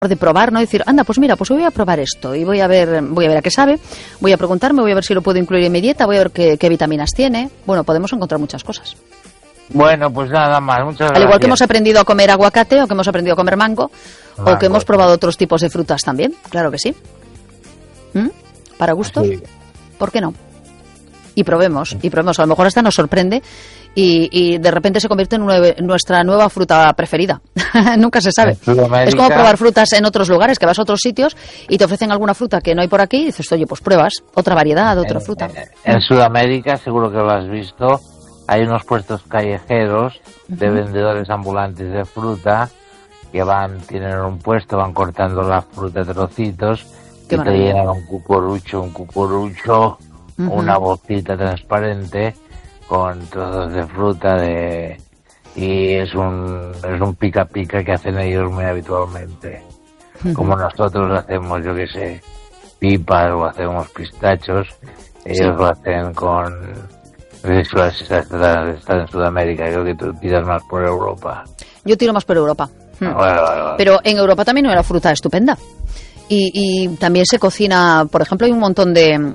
de probar, ¿no? Decir, anda, pues mira, pues voy a probar esto y voy a ver a qué sabe, voy a preguntarme, voy a ver si lo puedo incluir en mi dieta, voy a ver qué vitaminas tiene. Bueno, podemos encontrar muchas cosas. Bueno, pues nada más, muchas gracias. Al igual que hemos aprendido a comer aguacate, o que hemos aprendido a comer mango, o que hemos probado otros tipos de frutas también, claro que sí. Para gustos, sí. ¿Por qué no? Y probemos, a lo mejor hasta nos sorprende y de repente se convierte en nuestra nueva fruta preferida. Nunca se sabe. Es como probar frutas en otros lugares, que vas a otros sitios y te ofrecen alguna fruta que no hay por aquí y dices, oye, pues pruebas otra variedad, otra fruta. En Sudamérica, seguro que lo has visto, hay unos puestos callejeros de vendedores ambulantes de fruta que tienen un puesto, van cortando la fruta a trocitos. Qué y maravilla. Te llenan un cucurucho, una bolsita transparente con trozos de fruta y es un pica pica que hacen ellos muy habitualmente. Como nosotros hacemos, yo que sé, pipas o hacemos pistachos, ellos lo hacen con... Está en Sudamérica, creo que tú tiras más por Europa. Yo tiro más por Europa. Bueno. Pero en Europa también hay una fruta estupenda. Y también se cocina, por ejemplo, hay un montón de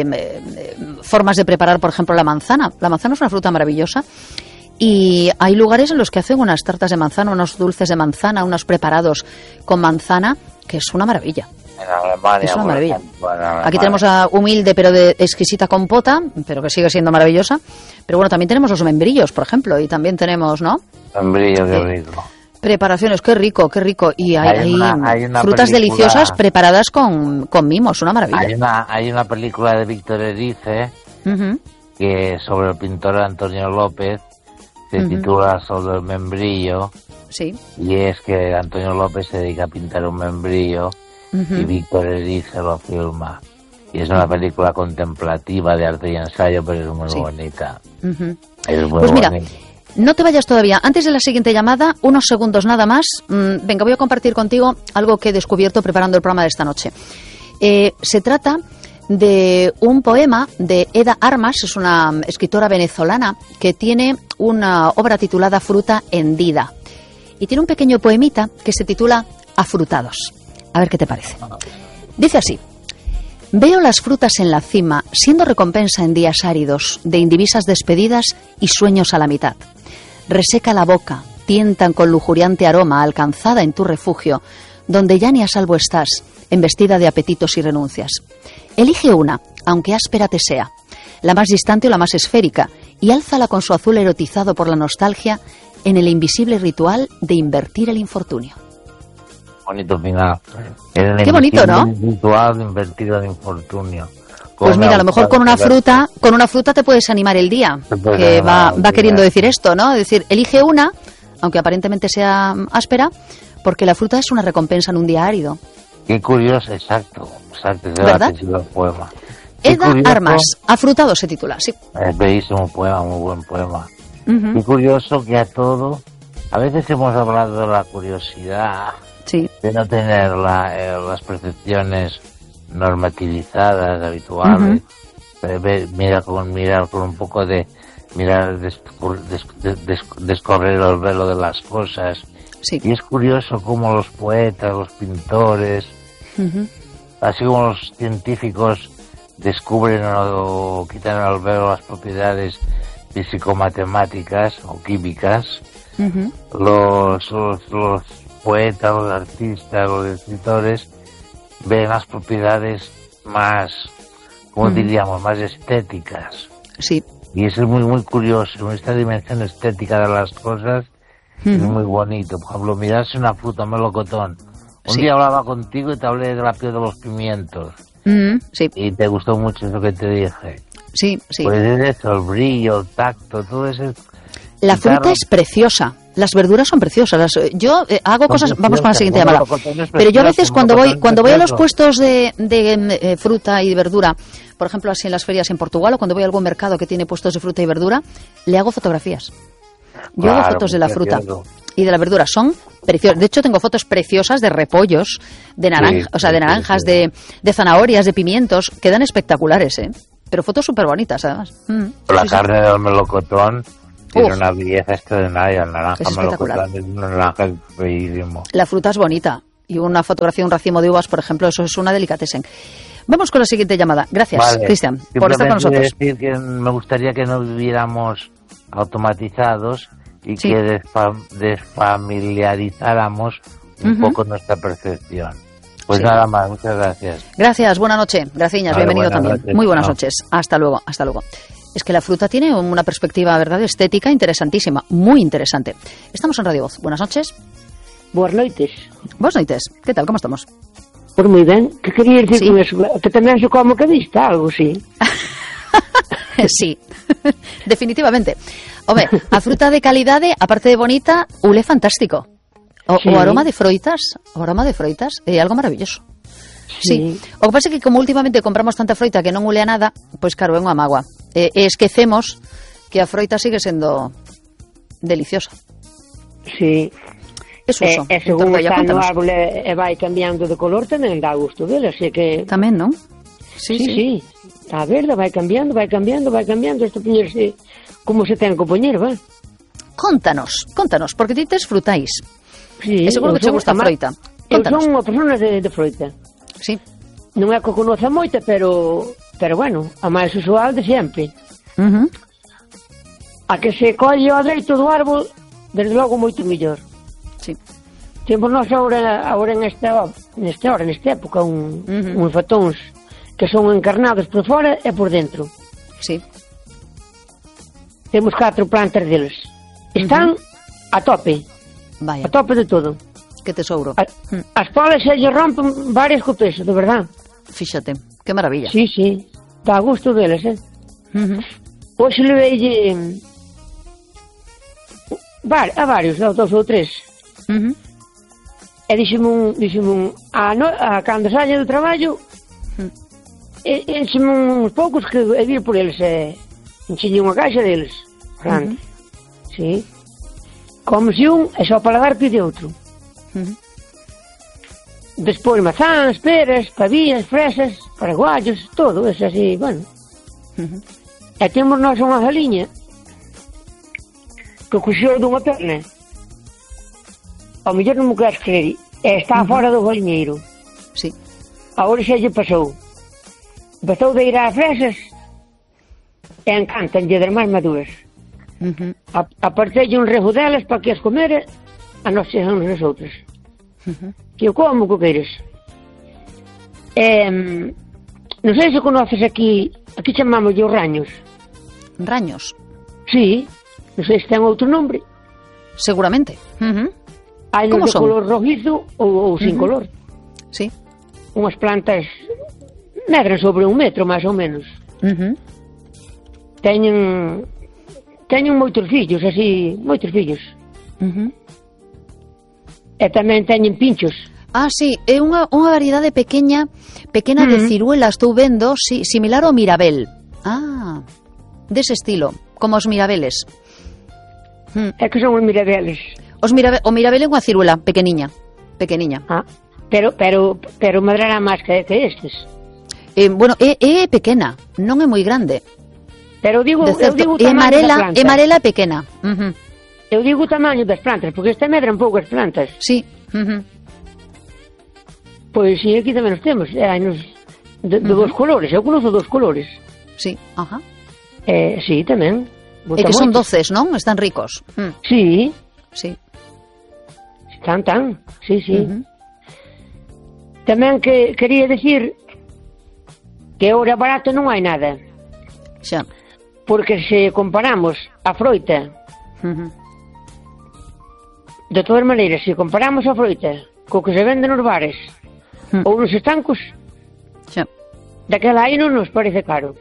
formas de preparar, por ejemplo, la manzana. La manzana es una fruta maravillosa y hay lugares en los que hacen unas tartas de manzana, unos dulces de manzana, unos preparados con manzana, que es una maravilla. En Alemania, es una maravilla. Aquí tenemos a humilde pero de exquisita compota, pero que sigue siendo maravillosa. Pero bueno, también tenemos los membrillos, por ejemplo, y también tenemos, ¿no? Membrillo, qué rico. Preparaciones, qué rico. Y hay frutas deliciosas preparadas con mimos, una maravilla. Hay una película de Víctor Erice que sobre el pintor Antonio López se titula Sobre el membrillo. Sí. Y es que Antonio López se dedica a pintar un membrillo y Víctor Erice lo filma. Y es una película contemplativa de arte y ensayo, pero es muy bonita. Es muy pues mira, bonita. No te vayas todavía. Antes de la siguiente llamada, unos segundos nada más. Venga, voy a compartir contigo algo que he descubierto preparando el programa de esta noche. Se trata de un poema de Eda Armas, es una escritora venezolana que tiene una obra titulada Fruta hendida. Y tiene un pequeño poemita que se titula Afrutados. A ver qué te parece. Dice así. Veo las frutas en la cima, siendo recompensa en días áridos, de indivisas despedidas y sueños a la mitad. Reseca la boca, tientan con lujuriante aroma, alcanzada en tu refugio, donde ya ni a salvo estás, embestida de apetitos y renuncias. Elige una, aunque áspera te sea, la más distante o la más esférica, y álzala con su azul erotizado por la nostalgia en el invisible ritual de invertir el infortunio. Bonito final. Qué bonito, ¿no? Ritual de invertir el infortunio. Pues mira, a lo mejor con una fruta te puedes animar el día, que va queriendo decir esto, ¿no? Es decir, elige una, aunque aparentemente sea áspera, porque la fruta es una recompensa en un día árido. Qué curioso, exacto, ¿verdad? Eda Armas, Afrutado se titula, sí. Es bellísimo poema, muy buen poema. Qué curioso que a veces hemos hablado de la curiosidad, de no tener las percepciones normativizadas, habituales, mirar con un poco de descorrer el velo de las cosas. Y es curioso cómo los poetas, los pintores, así como los científicos descubren o quitan al velo las propiedades físico-matemáticas o químicas, los poetas, los artistas, los escritores ven las propiedades más, ¿cómo diríamos?, más estéticas. Sí. Y eso es muy, muy curioso, esta dimensión estética de las cosas es muy bonito. Por ejemplo, mirarse una fruta, un melocotón. Un día hablaba contigo y te hablé de la piel de los pimientos. Y te gustó mucho eso que te dije. Sí. Pues es eso, el brillo, el tacto, todo eso. La fruta es preciosa. Las verduras son preciosas. Yo hago cosas... Vamos con la siguiente llamada. Pero yo a veces cuando voy a los puestos de fruta y de verdura, por ejemplo, así en las ferias en Portugal, o cuando voy a algún mercado que tiene puestos de fruta y verdura, le hago fotografías. Yo hago fotos de la fruta y de la verdura. Son preciosas. De hecho, tengo fotos preciosas de repollos, de naranjas, de zanahorias, de pimientos. Quedan espectaculares, ¿eh? Pero fotos súper bonitas, además. La carne del melocotón tiene una belleza extraordinaria. El naranja melocotón es un naranja bellísimo. La fruta es bonita. Y una fotografía, un racimo de uvas, por ejemplo, eso es una delicatessen. Vamos con la siguiente llamada. Gracias, Cristian, por estar con nosotros. Decir que me gustaría que no viviéramos automatizados y que desfamiliarizáramos un poco nuestra percepción. Pues nada más, muchas gracias. Gracias, buena noche. Graciñas, bienvenido también. Noches. Muy buenas noches. Hasta luego, hasta luego. Es que la fruta tiene una perspectiva, ¿verdad?, estética interesantísima, muy interesante. Estamos en Radio Voz. Buenas noches. Boas noites. Boas noites. ¿Qué tal? ¿Cómo estamos? Pues moi ben. Que quería dicir con eso? Que tamén se come que vista, algo, sí. Sí, definitivamente. Home, a fruta de calidade, aparte de bonita, ule fantástico. O aroma de froitas, é algo maravilloso. Sí. O que pasa é que como últimamente compramos tanta froita que non ule a nada, pois claro, é unha mágoa. E esquecemos que a froita sigue sendo deliciosa. Sí. Eso uso. E según está no árbol e vai cambiando de color, tamén dá gusto dele, así que... Tamén, non? Sí. Está verde, vai cambiando, isto poñerse como se ten que poñer, va? Contanos, porque ti tes frutais. Sí, e seguro que te gusta a froita. Contanos. Eu son unha persona de froita. Sí. Non é que conoza moita, pero bueno, a máis usual de sempre. A que se colle ao dereito do árbol, desde logo moito mellor. Sí. Temos nós agora nesta época uns fatóns que son encarnados por fora e por dentro. Sí. Temos 4 plantas deles. Están a tope. Vaya. A tope de todo. Que tesouro. As polas se lle rompen varias co peso, de verdad. Fíxate, que maravilla. Sí. Dá gusto deles, Hoxe leveille a varios, 2 ou 3. E dixeme cando saia do traballo, encheme uns poucos que e vir por eles, enchelle unha caixa deles. Grande. Sí. Comese un e só para dar pide outro. Despois mazás, peras, pavillas, fresas, paraguayos, todo, eso así, bueno. E temos nós unha galiña que coxeu dunha perna. Ao mellor non me queres creer, e está fora do galiñeiro. Sí. Agora xa lle pasou. Pasou de ir ás fresas e encantanlle das máis maduras. Apartelle un rejo delas para que as comere, a nós chegamos as outras. Que eu como que queres. Non sei se conoces aquí chamamos os raños. Raños? Sí, non sei se ten outro nombre. Seguramente. Hai nos de color rojizo ou sin color. Sí. Unhas plantas medran sobre 1 metro, máis ou menos. Teñen moitos fillos, así, moitos fillos. E tamén teñen pinchos. Ah, sí, é unha variedade pequena de ciruela, estou vendo, sí, similar ao mirabel. Ah, dese estilo, como os mirabeles. É que son os mirabeles. O mirabel é unha ciruela pequeniña. Ah, pero madrará máis que estes. Bueno, é pequena, non é moi grande. Pero digo o tamaño da planta. É amarela e pequena. Eu digo o tamaño das plantas, porque esta medran poucas plantas. Sí. Pois sí, aquí tamén os temos. Hai nos de 2 colores. Eu conozo 2 colores. Sí, sí, tamén. E que son doces, non? Están ricos. Sí. Sí. Tan. Sí. Tamén que quería decir que ahora barato non hai nada. Xa. Porque se comparamos a froita, de todas maneiras, se comparamos a froita co que se vende nos bares ou nos estancos, xa, daquela aí non nos parece caro.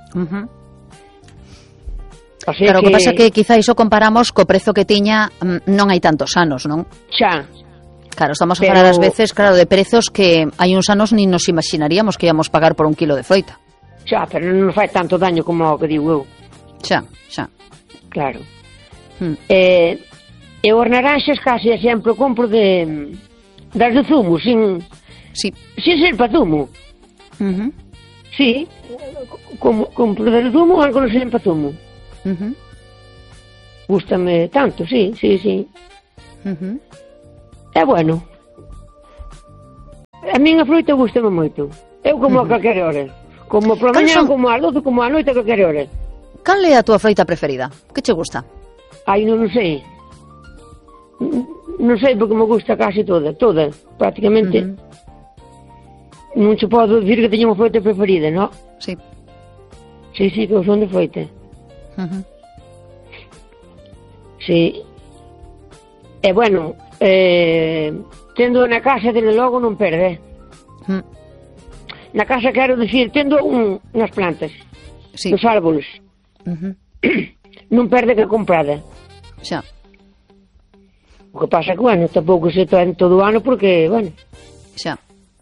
O sea, claro, o que pasa que quizá iso comparamos co prezo que tiña non hai tantos anos, non? Xa. Claro, estamos a falar ás veces, claro, de prezos que hai uns anos ni nos imaginaríamos que íamos pagar por 1 kilo de froita. Xa, pero non nos fai tanto daño como o que digo eu. Xa. Claro. E os naranxas case sempre compro das de zumo, sin ser para zumo. Sí, compro das de zumo, algo non ser para zumo. Gústame tanto, sí. É bueno. A min a froita gustame moito. Eu como a calquera hora. Como por mañá, como a 12, como a noite, a calquera hora. Cal é a túa froita preferida? Que che gusta? Ai, non sei. Non sei porque me gusta casi toda, prácticamente. Non se podo dicir que teño unha froita preferida, non? Sí. Sí, que eu son de froita. Sí. E bueno, tendo na casa, desde logo, non perde. Na casa, quero dicir, tendo unhas plantas, nos árboles. Non perde que comprada. Xa. O que pasa que, bueno, tampouco se ten todo o ano porque, bueno... Xa.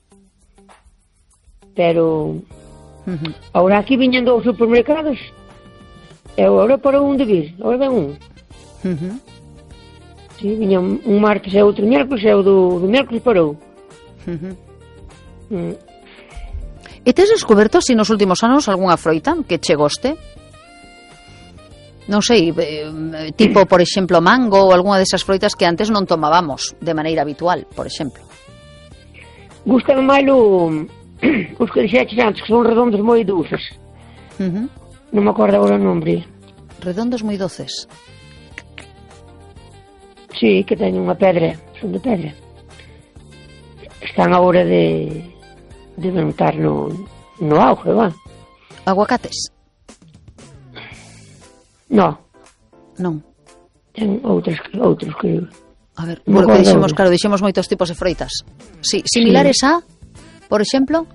Pero... Ahora aquí viñen dos supermercados e agora parou un de vir. Agora ven un. Sí, viña un martes e outro miércoles e o do miércoles parou. E tes descoberto, si nos últimos anos, algunha froita que che goste? Non sei, tipo, por exemplo, mango ou algunha desas froitas que antes non tomábamos de maneira habitual, por exemplo. Gústame máis os que dixeches antes, que son redondos moi dulces. Non me acordo agora o nome. Redondos moi doces. Sí, que teñen unha pedra, son de pedra. Están a hora de montar no auge, va? Aguacates? Non. Ten outros que... A ver, porque dixemos moitos tipos de froitas. Sí, similares a, por exemplo?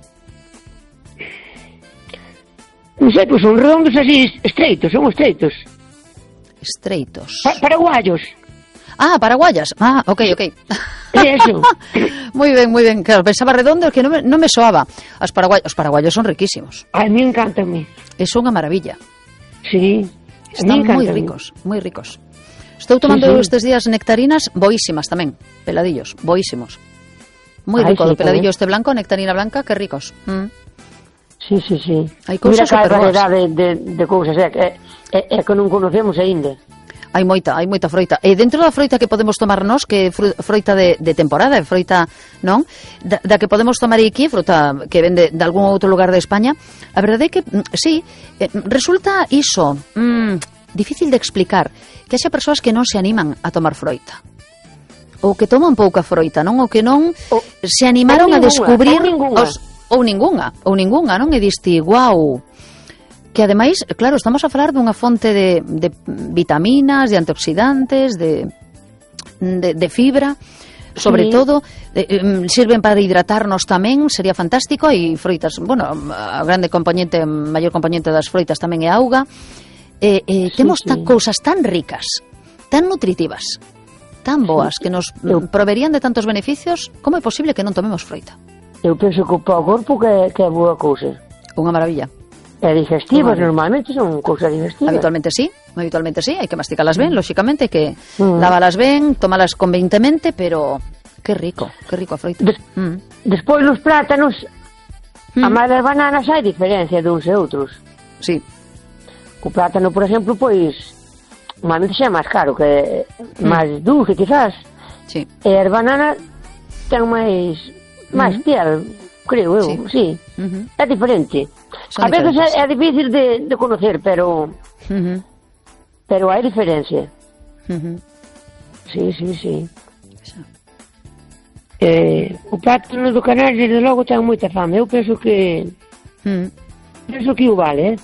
Non sei, pois son redondos así, estreitos, son estreitos. Estreitos. Paraguayos. Ah, paraguayas. Ah, ok. Eso. Moi ben. Claro, pensaba redondo que non me soaba. Os paraguayos son riquísimos. A mí encántame. É unha maravilla. Sí. Están moi ricos. Estou tomando estes días nectarinas boísimas tamén, peladillos, boísimos. Moi rico, do peladillo este blanco, nectarina blanca, que ricos. Sí. Hai cousas super boas. Mira que variedade de cousas é que non conocemos aínda. Hai moita froita. E dentro da froita que podemos tomar nós, que é froita de temporada, froita, non? Da que podemos tomar aquí, fruta que vende de algún outro lugar de España, a verdade é que, sí, resulta iso, difícil de explicar, que haxa persoas que non se animan a tomar froita. Ou que toman pouca froita, non? Ou que non se animaron a descubrir... Ou ningunha, non? E diste, guau... Que ademais, claro, estamos a falar dunha fonte de vitaminas, de antioxidantes, de fibra, sobre todo, sirven para hidratarnos tamén, sería fantástico, e froitas, bueno, a maior componente das froitas tamén é auga, temos cousas tan ricas, tan nutritivas, tan boas, que nos proverían de tantos beneficios, como é posible que non tomemos froita? Eu penso que para o corpo que é boa cousa. Unha maravilla. É digestivas, normalmente son cousas digestivas. Habitualmente sí, hai que masticalas ben, lóxicamente, hai que lavalas ben, tomalas convenientemente, pero que rico a froita. Despois nos plátanos, a máis das bananas hai diferencia de uns e outros. Sí. O plátano, por exemplo, pois, normalmente xa é máis caro, que é máis dulce, quizás. Sí. E as bananas ten máis piel, creo eu, sí. É diferente. A veces é difícil de conocer, pero hai diferencia. Sí. O plátano do Canario, desde logo, ten moita fame. Eu penso que o vale,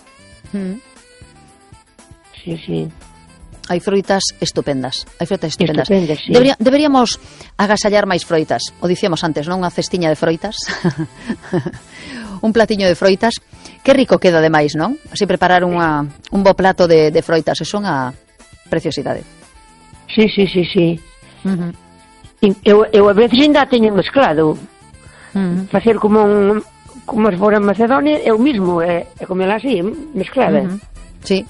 Sí. Hai froitas estupendas. Sí. Deberíamos agasallar máis froitas. O dicíamos antes, non? Unha cestiña de froitas. Un platiño de froitas. Que rico queda ademais, non? Así preparar un bo plato de froitas. É unha preciosidade. Sí. Eu a veces ainda teño mezclado. Facer como se fora en Macedonia, eu mismo, é comela así, mezclada. Sí.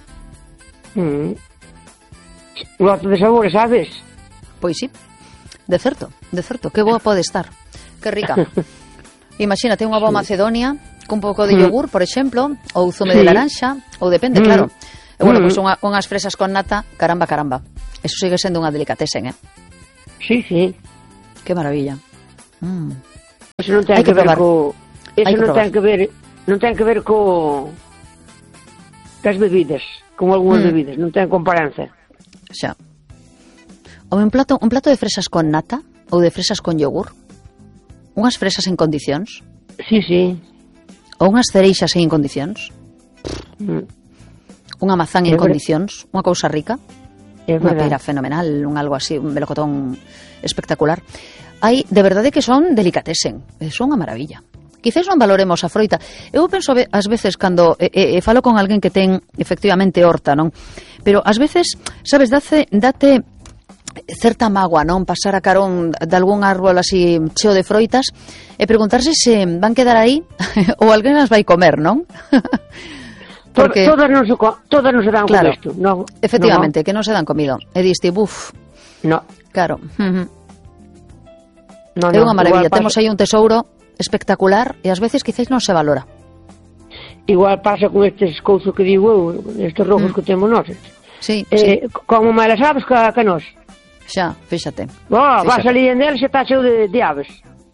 Un lote de sabores, sabes? Pois sí, de certo, que boa pode estar, que rica. Imagínate unha boa Macedonia cun pouco de yogur, por exemplo, ou zume de laranxa, ou depende, claro. E bueno, pois unhas fresas con nata, caramba. Eso sigue sendo unha delicatessen, Sí. Que maravilla. Eso non ten que ver non ten que ver cas bebidas, con algunhas bebidas, non ten comparanza. Xa. Ou un plato de fresas con nata ou de fresas con yogur? Unhas fresas en condicións? Sí. Ou unhas cereixas en condicións? Unha mazán en condicións? Unha cousa rica? Unha pera fenomenal, un algo así, un melocotón espectacular. Hai, de verdade que son delicatesen, son unha maravilla. Quizás non valoremos a froita. Eu penso ás veces cando falo con alguén que ten efectivamente horta, non? Pero ás veces, sabes, date certa mágoa, non? Pasar a carón de algún árbol así cheo de froitas e preguntarse se van quedar aí ou alguén as vai comer, non? Porque todas non se dan con isto. No, efectivamente, que non se dan comido. E diste, buf. No. Claro. É unha maravilla. Temos aí un tesouro espectacular e ás veces quizás non se valora. Igual pasa con estes cousas que digo eu, estes rojos que temos nós. Sí. Como máis as aves que nós. Xa, fíxate. Vas ali en el, se está cheo de aves.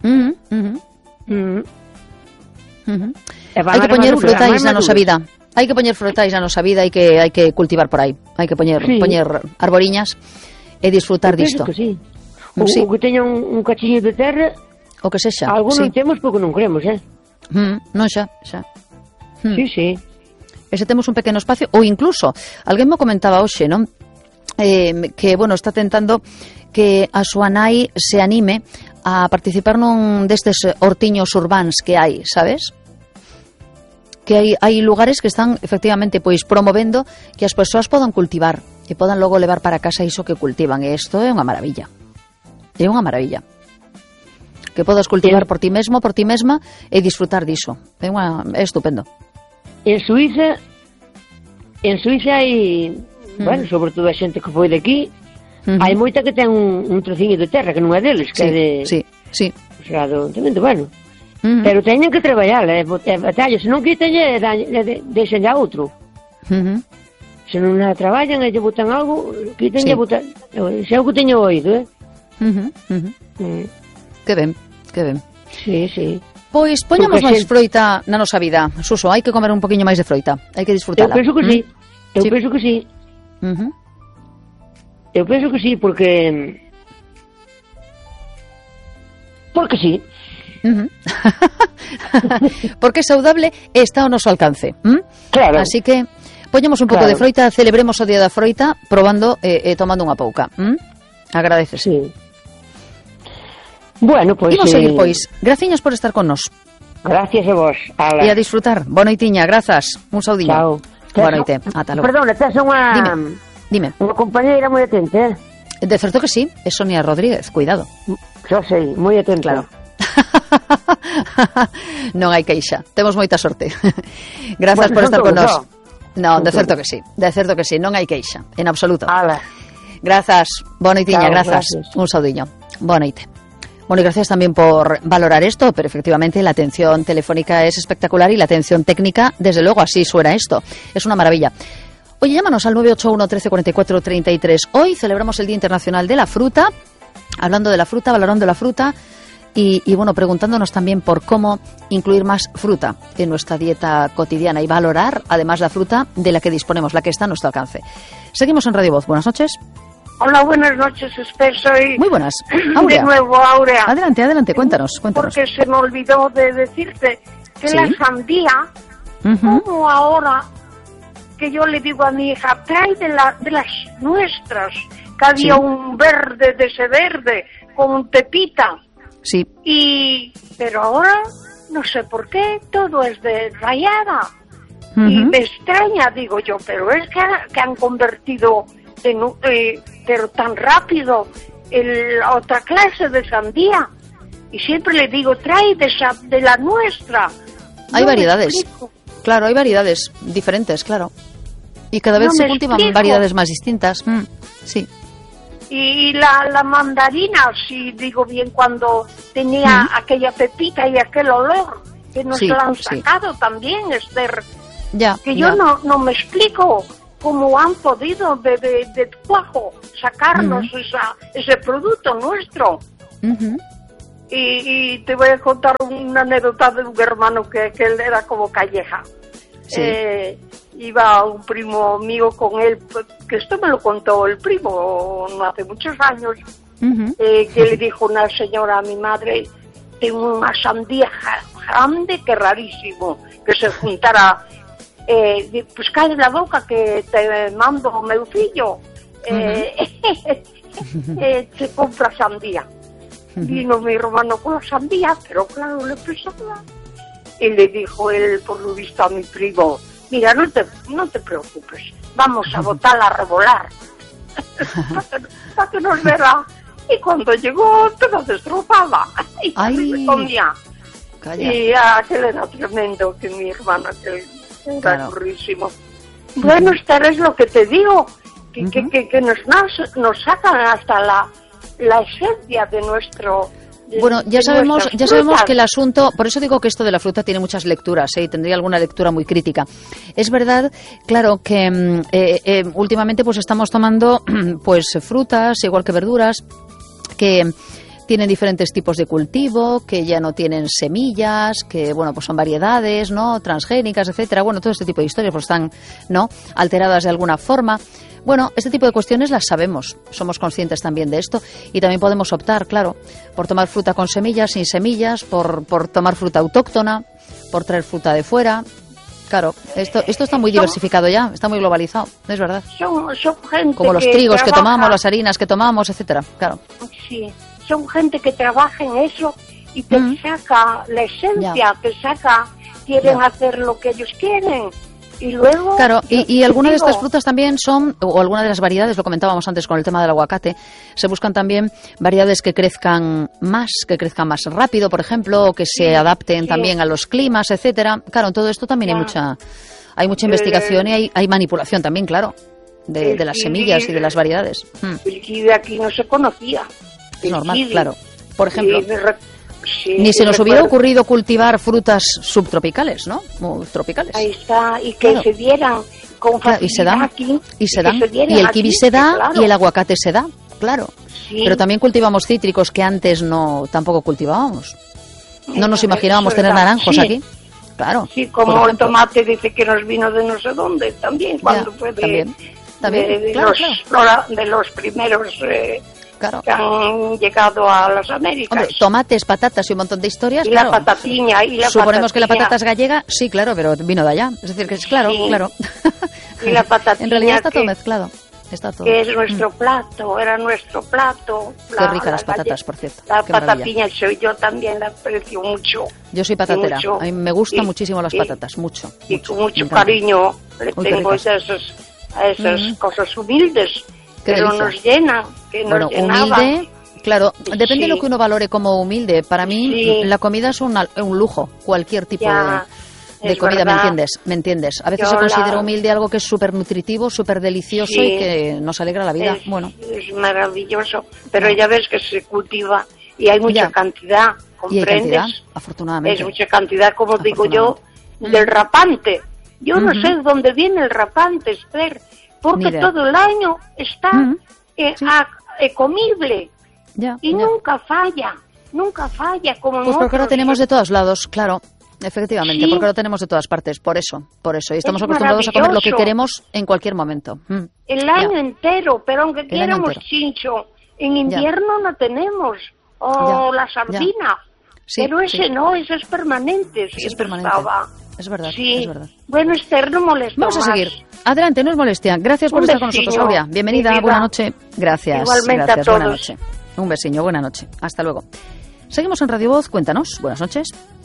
Hai que poñer frutais na nosa vida. Hai que poñer frutais na nosa vida, hai que cultivar por aí. Hai que poñer arboriñas e disfrutar disto. O que teña un cachiño de terra, o que sexa. Algo non temos porque non queremos, non xa. Sí. E se temos un pequeno espacio, ou incluso, alguén me comentaba hoxe, non? Que, bueno, está tentando que a súa nai se anime a participar nun destes hortiños urbáns que hai, sabes? Que hai lugares que están, efectivamente, pois promovendo que as persoas podan cultivar e podan logo levar para casa iso que cultivan, e isto é unha maravilla. É unha maravilla. Que podas cultivar por ti mesmo, por ti mesma e disfrutar diso. É estupendo. En Suiza hai, bueno, sobre todo a xente que foi de aquí, hai moita que ten un trociño de terra que non é deles, que é de... Sí. O sea, bueno. Pero teñen que traballar, batalla, se non quítanlle, deixenlle a outro. Se non a traballan e lle botan algo, quítanlle a botar... Se é o que teño oído, Que ben. Sí. Pois poñamos máis froita na nosa vida, Suso, hai que comer un poquinho máis de froita, hai que disfrutala. Eu penso que sí. Eu penso que sí, porque sí. Porque é saudable e está ao noso alcance. Claro. Así que poñemos un pouco de froita, celebremos o Día da Froita probando e tomando unha pouca. Agradeces. Sí. Bueno, pois... Imos seguir, pois. Graciñas por estar con nos. Gracias a vos. E a disfrutar. Boa noitiña, grazas. Un saudiño. Chao. Boa noite. Ata logo. Perdona, tes unha... Dime. Unha compañeira moi atenta, De certo que sí, é Sonia Rodríguez, cuidado. Xo sei, moi atenta. Claro. Non hai queixa. Temos moita sorte. Grazas por estar con nos. Non, de certo que sí. Non hai queixa, en absoluto. Grazas. Boa noitiña, grazas. Un saudiño. Boa noite. Bueno, y gracias también por valorar esto, pero efectivamente la atención telefónica es espectacular y la atención técnica, desde luego, así suena esto. Es una maravilla. Oye, llámanos al 981 13 44 33. Hoy celebramos el Día Internacional de la Fruta, hablando de la fruta, valorando la fruta y bueno, preguntándonos también por cómo incluir más fruta en nuestra dieta cotidiana y valorar, además, la fruta de la que disponemos, la que está a nuestro alcance. Seguimos en Radio Voz. Buenas noches. Hola, buenas noches, Esther, soy... Muy buenas. Aurea. De nuevo, Aurea. Adelante, cuéntanos. Porque se me olvidó de decirte que la sandía, como ahora, que yo le digo a mi hija, trae de las nuestras, que había un verde de ese verde, con pepita. Sí. Pero ahora, no sé por qué, todo es de rayada. Y me extraña, digo yo, pero es que han convertido... pero tan rápido la otra clase de sandía, y siempre le digo, trae de la nuestra. Hay variedades, claro, hay variedades diferentes, claro, y cada vez se cultivan variedades más distintas. Sí. Y la mandarina, si digo bien, cuando tenía aquella pepita y aquel olor, que nos la han sacado también, Esther, que yo no me explico cómo han podido de cuajo sacarnos ese producto nuestro. y te voy a contar una anécdota de un hermano que él era como Calleja. Sí. Iba un primo mío con él, que esto me lo contó el primo no hace muchos años, que le dijo una señora a mi madre: tengo una sandía grande que rarísimo, que se juntara, pues cae la boca que te mando meu fillo, se compra sandía. Vino mi hermano con la sandía, pero claro, le pesaba. Y le dijo él, por lo visto, a mi primo: mira, no te preocupes, vamos a botarla a revolar para que nos verá. Y cuando llegó, toda destrozada. Y se comía. Calla. Y aquel era tremendo, que mi hermano, que era burrísimo. Bueno, Esther, es lo que te digo, que nos sacan hasta la esencia de nuestro... Bueno, ya sabemos que el asunto, por eso digo que esto de la fruta tiene muchas lecturas, y tendría alguna lectura muy crítica. Es verdad, claro, que últimamente pues estamos tomando pues frutas, igual que verduras, que tienen diferentes tipos de cultivo, que ya no tienen semillas, que bueno, pues son variedades, ¿no?, transgénicas, etcétera. Bueno, todo este tipo de historias pues están, ¿no?, alteradas de alguna forma. Bueno, este tipo de cuestiones las sabemos, somos conscientes también de esto, y también podemos optar, claro, por tomar fruta con semillas, sin semillas, por tomar fruta autóctona, por traer fruta de fuera. Claro, esto está muy diversificado ya, está muy globalizado, es verdad. Son gente como los trigos que tomamos, las harinas que tomamos, etcétera, claro. Sí, son gente que trabaja en eso y te saca la esencia, quieren hacer lo que ellos quieren. Y luego... Claro, y algunas de estas frutas también son, o algunas de las variedades, lo comentábamos antes con el tema del aguacate, se buscan también variedades que crezcan más rápido, por ejemplo, o que se adapten también a los climas, etcétera. Claro, en todo esto también hay mucha investigación y hay manipulación también, claro, de las semillas y de las variedades. El kiwi aquí no se conocía. Es normal, claro. Por ejemplo... Ni se nos hubiera ocurrido cultivar frutas subtropicales, ¿no? O tropicales. Ahí está, y que se dieran con facilidad aquí. Y el kiwi se da, y el aguacate se da, claro. Sí. Pero también cultivamos cítricos que antes tampoco cultivábamos. No nos imaginábamos tener naranjos aquí. Claro. Sí, como el tomate dice que nos vino de no sé dónde, también, cuando fue de los primeros... Claro. Que han llegado a las Américas. Hombre, tomates, patatas y un montón de historias. Y claro. La patatiña. Suponemos que la patata es gallega, sí, claro, pero vino de allá. Es decir, que es claro. Y la patatiña. En realidad está todo mezclado. Está todo. Que es nuestro plato, era nuestro plato. Qué ricas las patatas, por cierto. La patatiña soy yo también, la aprecio mucho. Yo soy patatera. A mí me gustan muchísimo las patatas, mucho. Y con mucho cariño le tengo a esas cosas humildes. Pero nos llena, humilde, claro, depende de lo que uno valore como humilde. Para mí la comida es un lujo, cualquier tipo de comida, ¿me entiendes? A veces se considera humilde algo que es súper nutritivo, súper delicioso y que nos alegra la vida. Es maravilloso, pero ya ves que se cultiva y hay mucha cantidad, ¿comprendes? Y hay cantidad, afortunadamente. Es mucha cantidad, como digo yo, del rapante. Yo no sé de dónde viene el rapante, Esther. Porque todo el año está comible nunca falla como pues porque lo tenemos de todos lados, claro, efectivamente, porque lo tenemos de todas partes, por eso, y estamos acostumbrados a comer lo que queremos en cualquier momento. El año entero, pero aunque quieramos chincho, en invierno no tenemos, la sardina, pero ese no, ese es permanente, es permanente. Es verdad, sí. Es verdad. Bueno, Esther, no molesta. Vamos a seguir. Adelante, no es molestia. Gracias por estar con nosotros, Aurea. Bienvenida, buena noche. Gracias. Igualmente a todos. Buena noche. Un besiño, buena noche. Hasta luego. Seguimos en Radio Voz, cuéntanos. Buenas noches.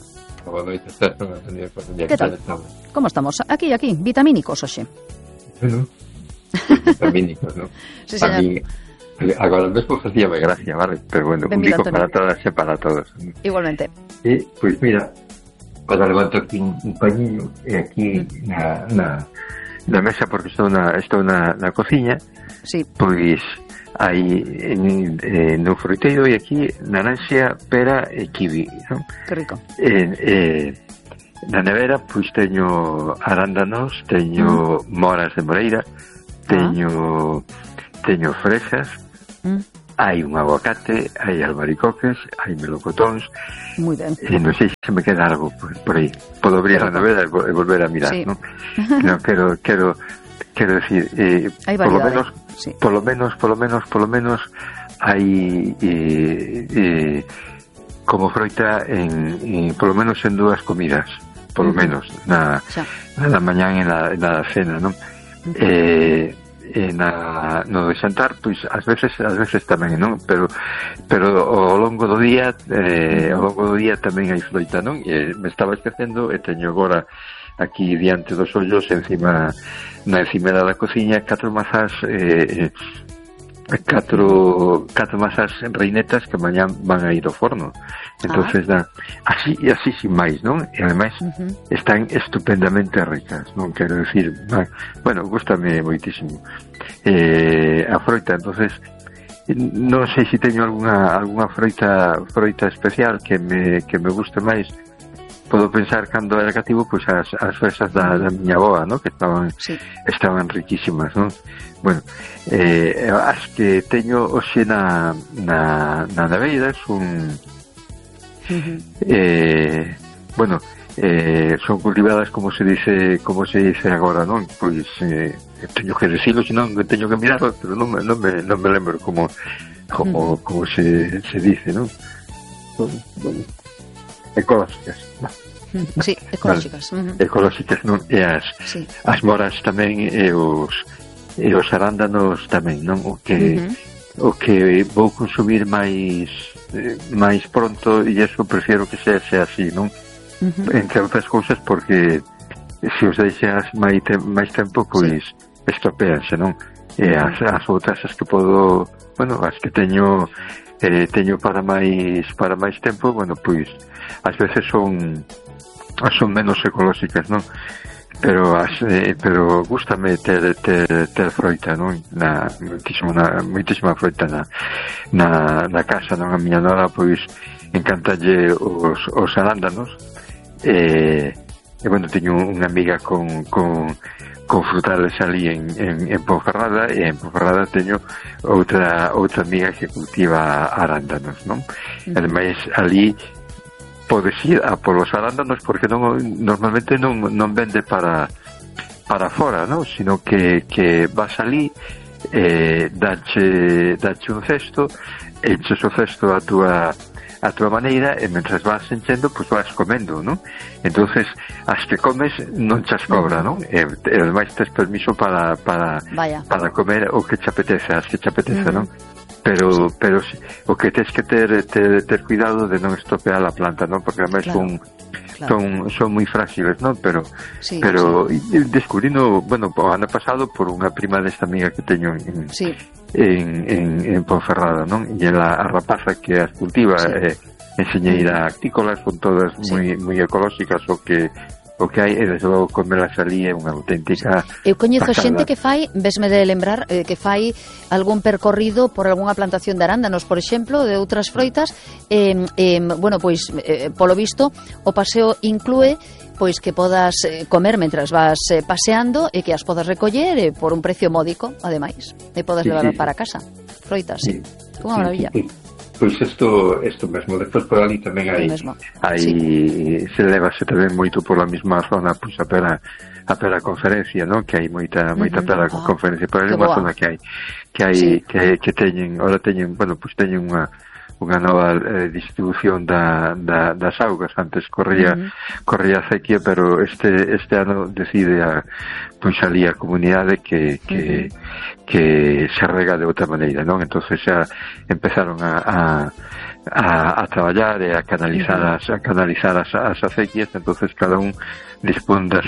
¿Qué tal? ¿Cómo estamos? Aquí, vitamínicos, oxe. Bueno, vitamínicos, ¿no? Sí, señor. Agora mesmo facíame gracia, vale? Pero bueno, un bico para todas e para todos. Igualmente. E, pois mira, ahora levanto aquí un pañinho e aquí na mesa, porque estou na cociña, pois hai no fruteiro e aquí naranxa, pera e kiwi, non? Que rico. Na nevera pois teño arándanos, teño moras de moreira, teño fresas, hai un aguacate, hai albaricoques, hai melocotóns. Moi ben. Non sei se me queda algo por aí. Podo abrir a nevera e volver a mirar, non? Non, quero decir, polo menos hai como froita polo menos en 2 comidas, polo menos na mañán e na cena, non? No de xantar, pois ás veces tamén, non? Pero ao longo do día tamén hai froita, non? Me estaba esquecendo e teño agora aquí diante dos ollos na encimera da cociña 4 mazas reinetas que mañá van a ir ao forno. Entonces así sin máis, non? E ademais están estupendamente ricas, non quero decir, bueno, gústame moitísimo a froita. Entonces non sei se teño algunha froita especial que me guste máis. Podo pensar cando era cativo, pois as fresas da miña avoa, non? Que estaban riquísimas, non? Bueno, as que teño hoxe na neveira son son cultivadas como se dice agora, non? Pois teño que decirlo, senón teño que mirarlo, pero non me lembro como se dice, non? Bueno, ecolóxicas. Sí, ecolóxicas. Ecolóxicas, non? E as moras tamén e os arándanos tamén, non? O que vou consumir máis pronto, e eso prefiero que sea así, non? Entre outras cousas porque se os deixas máis tempo, pois estropeanse, non? E as outras as que podo, bueno, as que teño para máis tempo, bueno, pois ás veces son menos ecolóxicas, non? Pero gústame ter froita, non? Moitísima froita na casa, non? A miña nora, pois, encantalle os arándanos e bueno, teño unha amiga con frutales ali en Ponferrada, e en Ponferrada teño outra amiga que cultiva arándanos, non? Ademais, ali podes ir a polos arándanos porque normalmente non vende para fora, non? Sino que vas ali, dache un cesto, enches o cesto a túa maneira, e mentras vas enchendo, pois vas comendo, non? Entonces, as que comes non chas cobra, non? E ademais tes permiso para comer o que te apetece, non? Pero o que tens que ter cuidado de non estropear a planta, non? Porque ademais son moi frágiles, non? Pero descubrindo, bueno, o ano pasado por unha prima desta amiga que teño en Ponferrada, non? E a rapaza que as cultiva enseñeira actícolas, son todas moi ecolóxicas, o que hai, e desde logo comelas ali é unha auténtica eu coñezo xente que fai, vesme de lembrar, que fai algún percorrido por algunha plantación de arándanos, por exemplo, de outras froitas, bueno, pois polo visto o paseo inclúe pois que podas comer mentras vas paseando e que as podas recoller por un precio módico, ademais, e podas levar para casa froitas, unha maravilla. Pois isto mesmo, despois por ali tamén hai se levase tamén moito pola mesma zona, pois a pera conferencia, non? Que hai moita pera conferencia, por ali unha zona que teñen, ahora teñen, bueno, pois teñen unha nova distribución das augas. Antes corría sequía, pero este ano decide pois ali a comunidade que se rega de outra maneira, non? Entonces xa empezaron a traballar e a canalizar as acequias. Entonces cada un dispón do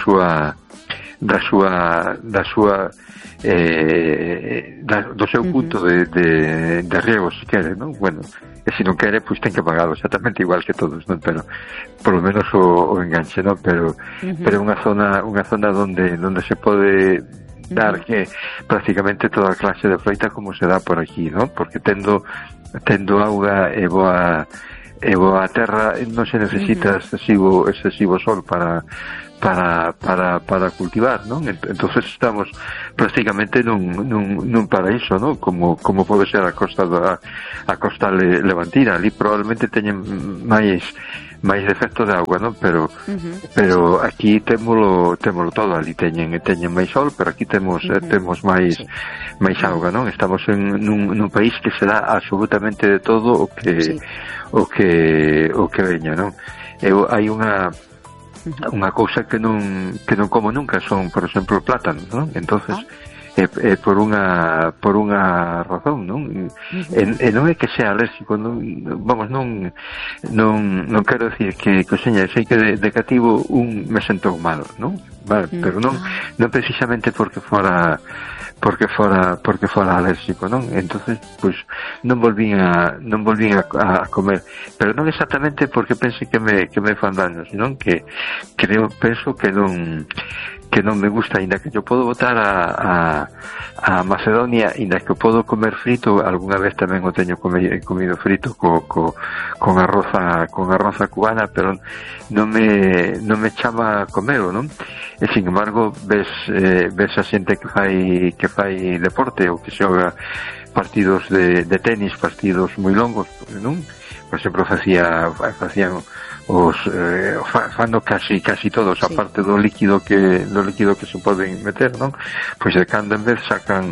seu punto de riego, se quere, non? Bueno, e se non quere, pois ten que pagalo exactamente igual que todos, non? Pero por lo menos o enganche, non? Pero unha zona onde se pode dar que prácticamente toda clase de froita como se dá por aquí, non? Porque tendo auga e boa terra, non se necesita excesivo sol para para cultivar, ¿no? Entonces estamos prácticamente nun paraíso, ¿no? Como pode ser a costa levantina. Ali probablemente teñen máis defecto de agua, ¿no? Pero aquí témolo todo. Ali teñen máis sol, pero aquí temos máis auga, ¿no? Estamos nun país que se dá absolutamente de todo o que veña, ¿no? Hai unha cousa que non como nunca son, por exemplo, plátanos, ¿no? Entonces por unha razón, non? E non é que sea alérgico, non quero decir que coseña, sei que de cativo me sentou mal, non? Vale, pero non precisamente porque fora alérgico, non? Entonces, pues non volvín a comer, pero non exactamente porque pense que me fan daño, sino que penso que non me gusta, ainda que yo podo botar a Macedonia, ainda que podo comer frito, algunha vez tamén o teño comido frito con arroza cubana, pero non me chama a comelo, non? E sin embargo ves a xente que fai deporte ou que xoga partidos de tenis, partidos moi longos, non? Por exemplo, facían fando casi todos, aparte do líquido que se poden meter, non? Pois de cando en vez sacan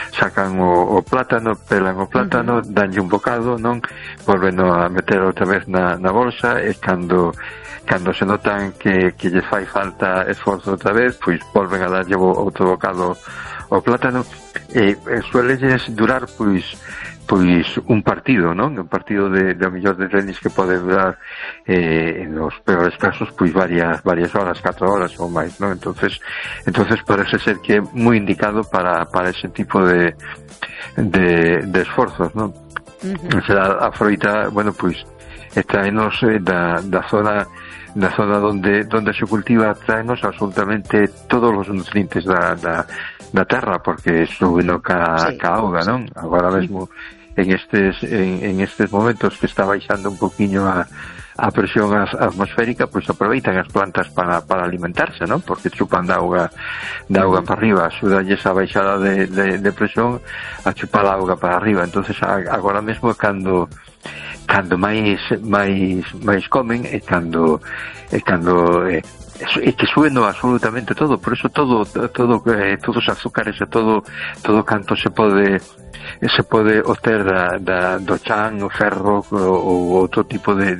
o plátano, pelan o plátano, danlle un bocado, non? Volven a meter outra vez na bolsa, e cando se notan que lle fai falta esforzo outra vez, pois volven a darlle outro bocado ao plátano, e suelelles durar pois un partido, non? Un partido de millón de tenis que pode durar en los peores casos pois varias horas, 4 horas ou máis, non? Entonces parece ser que é moi indicado para ese tipo de esforzos, non? O sea, a froita, bueno, pois traenos da zona donde se cultiva, traenos absolutamente todos os nutrientes da terra, porque suben ca auga, non? Agora mesmo en estes momentos que está baixando un poquinho a presión atmosférica, pois aproveitan as plantas para alimentarse, non? Porque chupan da auga para arriba, axúdalles a baixada de presión a chupar a auga para arriba. Entonces agora mesmo cando máis comen e cando que suben absolutamente todo, por eso todos os azúcares e todo canto se pode obter do chan, o ferro ou outro tipo de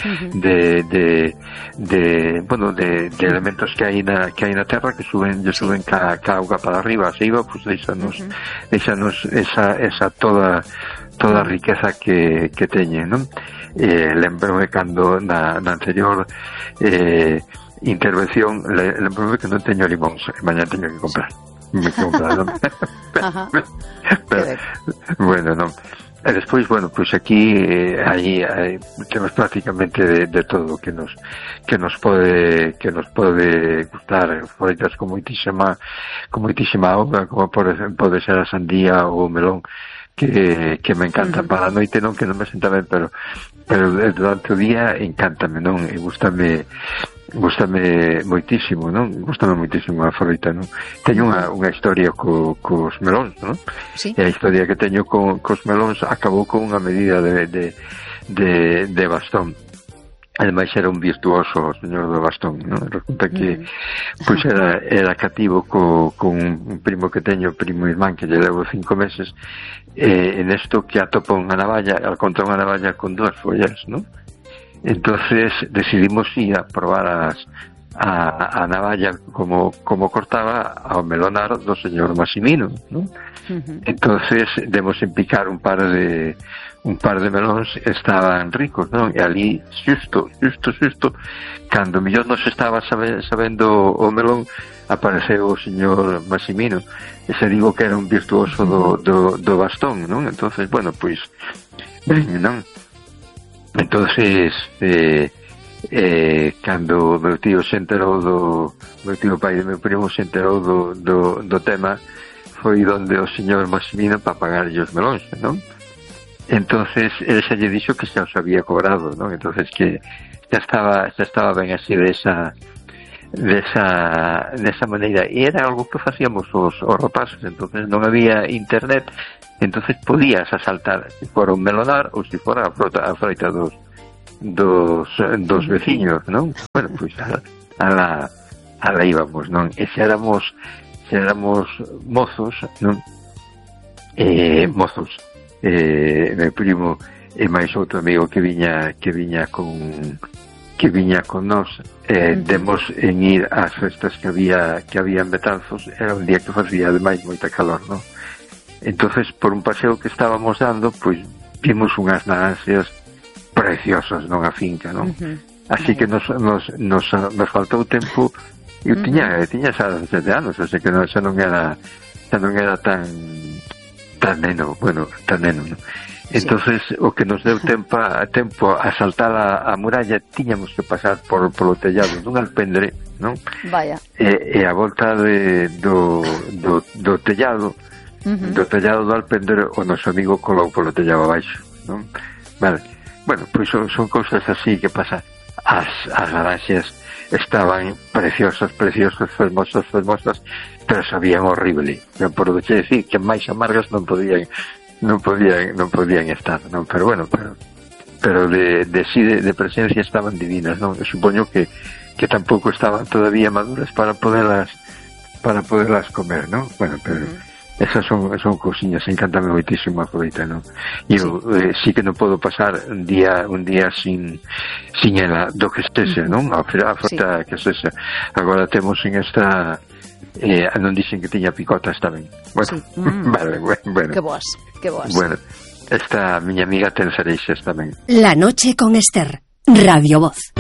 elementos que hai na terra que suben ca auga para arriba, a seiva, pues deixanos esa toda a riqueza que teñen, non? Lembrome cando na anterior intervención lembrome que non teño limóns, e mañá teño que comprar, non? Pero, bueno, non. E despois, bueno, pois aquí aí temos prácticamente de todo que nos pode gustar, froitas con moitísima auga, como por exemplo pode ser a sandía ou o melón, que me encanta. Para a noite non, que non me senta ben, pero durante o día encántame, non? E gústame moitísimo, non? Gústame moitísimo a froita, non? Teño unha historia cos melóns, non? Sí. E a historia que teño cos melóns acabou con unha medida de bastón. Ademais era un virtuoso o señor do bastón, non? Resulta que pois era cativo con un primo que teño, primo irmán, que lle levo 5 meses, en esto que atopa unha navalla, al contra unha navalla con 2 follas, non? Entonces decidimos ir a probar a navalla como cortaba ao melonar do señor Massimino, non? Entonces demos en picar un par de melóns, estaban ricos, non? E ali xusto cando mellor non se estaba sabendo o melón, apareceu o señor Massimino, e se digo que era un virtuoso do bastón, non? Entonces, bueno, pois ben, non? Entonces cando meu tío se enterou meu tío pai de meu primo se enterou do tema, foi donde o señor Massimino para pagarlle os melóns, non? Entonces ele xa lle dixo que xa os había cobrado, non? Entonces que xa estaba ben así de desa maneira, e era algo que facíamos os rapaces. Entonces non había internet, entonces podías asaltar se fora un melonar ou se fora a froita dos veciños, non? Bueno, pois ala íbamos, non? E se éramos mozos, non? Mozos, meu primo e máis outro amigo que viña con nós, demos en ir ás festas que había en Betanzos. Era un día que facía ademais moita calor, non? Entonces, por un paseo que estábamos dando, pois vimos unhas naranxas preciosas, non, a finca, non? Así que nos faltou tempo. Eu tiña xa 17 anos, así que xa non era tan neno, non? Entonces, o que nos deu tempo a saltar a muralla, tiñamos que pasar polo tellado dun alpendre, non? Vaya. E a volta do tellado, do alpendre, o noso amigo colou polo tellado abaixo, non? Vale. Bueno, pois son cousas así que pasan. As naranxas estaban preciosas, fermosas, pero sabían horrible. Por decir que máis amargas non podían estar, non? Pero bueno, pero de presencia estaban divinas, non? Eu supoño que tampouco estaban todavía maduras para poderlas comer, non? Bueno, pero esas son cousiñas. Encántame moitísimo a froita, non? Eu sí que non podo pasar un día sin ela, do que estese, non? A froita que estese. Agora temos en esta non dixen que tiña picotas tamén. Bueno, vale, bueno. Que boas. Bueno, esta miña amiga ten cereixas tamén. La noche con Esther, Radio Voz.